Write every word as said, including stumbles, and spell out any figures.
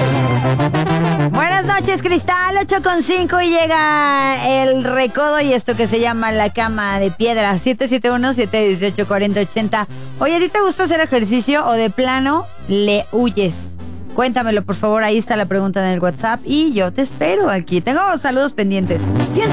Buenas noches, Cristal, ocho con cinco y llega el recodo y esto que se llama la cama de piedra. siete siete uno, siete uno ocho, cuatro cero ocho cero. Oye, ¿a ti te gusta hacer ejercicio o de plano le huyes? Cuéntamelo, por favor, ahí está la pregunta en el WhatsApp y yo te espero aquí. Tengo saludos pendientes. Siente